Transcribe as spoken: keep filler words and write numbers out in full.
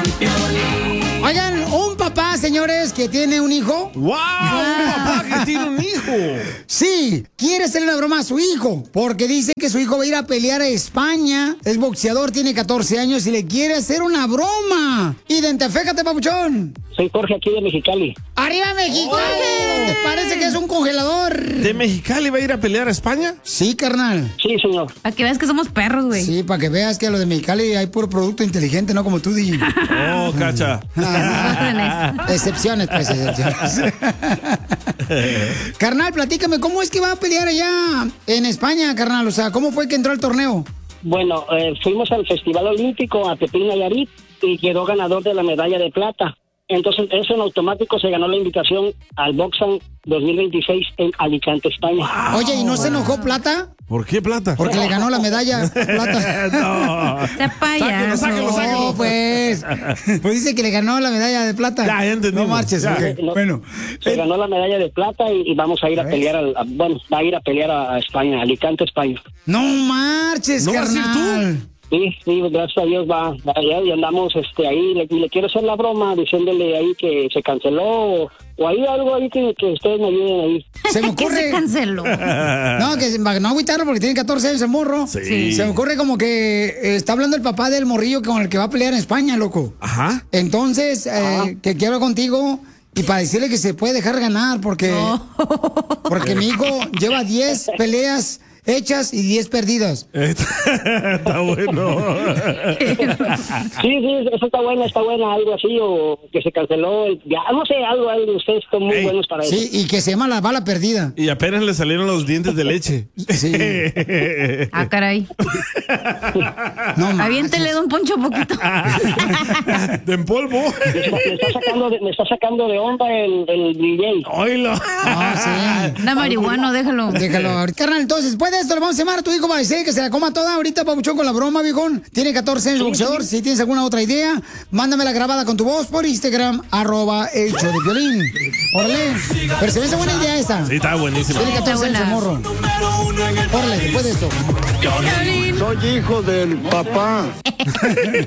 Oigan, un papá, señores, que tiene un hijo. ¡Wow! Un papá que tiene un hijo. Sí, quiere hacerle una broma a su hijo, porque dice que su hijo va a ir a pelear a España. Es boxeador, tiene catorce años y le quiere hacer una broma. Identifícate, papuchón. Soy Jorge, aquí de Mexicali. ¡Arriba, Mexicali! Oh. Parece que es un congelador. ¿De Mexicali va a ir a pelear a España? Sí, carnal. Sí, señor. Para que veas que somos perros, güey. Sí, para que veas que a lo de Mexicali hay puro producto inteligente, no como tú, D J. Oh, cacha. Excepciones, pues, excepciones. Carnal, platícame, ¿cómo es que va a pelear allá en España, carnal? O sea, ¿cómo fue que entró al torneo? Bueno, eh, fuimos al Festival Olímpico a Tepic, Nayarit, y quedó ganador de la medalla de plata. Entonces, eso en automático se ganó la invitación al Boxan dos mil veintiséis en Alicante, España. Wow. Oye, ¿y no se enojó Plata? ¿Por qué Plata? Porque le ganó la medalla Plata. No. Se payaso. Sáquelo, sáquelo, sáquelo. No, pues. Pues dice que le ganó la medalla de plata. Ya, ya entendimos. No marches. Ya. Okay. No, bueno. Se ganó la medalla de plata y, y vamos a ir a, a pelear, al, a, bueno, va a ir a pelear a, a España, Alicante, España. No marches, ¿No carnal. vas a ir tú? Sí, sí, gracias a Dios va, va allá y andamos este, ahí, le, y le quiero hacer la broma diciéndole ahí que se canceló o, o hay algo ahí que, que ustedes me ayuden ahí. Se me ocurre. Se canceló. No, que no agüitarlo porque tiene catorce años el morro. Sí. Se me ocurre como que eh, está hablando el papá del morrillo con el que va a pelear en España, loco. Ajá. Entonces, eh, Ajá. que quiero hablar contigo y para decirle que se puede dejar ganar porque, No. porque mi hijo lleva diez peleas hechas y diez perdidas. Está bueno. Sí, sí, eso está buena, está buena, algo así, o que se canceló, el, ya, no sé, algo, algo, ustedes son muy Ey, buenos para eso. Sí, y que se llama la bala perdida. Y apenas le salieron los dientes de leche. Sí. Ah, caray. No, manches. Aviéntele de un poncho poquito. De en polvo. Me está, me está sacando de, me está sacando de onda el, el D J. Oílo. Ah, sí. Da marihuano, déjalo. Déjalo ahorita. Carnal, entonces, después de esto le vamos a llamar a tu hijo para decir que se la coma toda ahorita, papuchón, con la broma, viejón. Tiene catorce años, boxeador. Si tienes alguna otra idea, mándamela grabada con tu voz por Instagram, arroba el show de Piolín. Órale. Pero se me hace buena idea esa. Sí, está buenísimo. Tiene catorce años el morro. Órale, después de esto. Soy hijo del papá.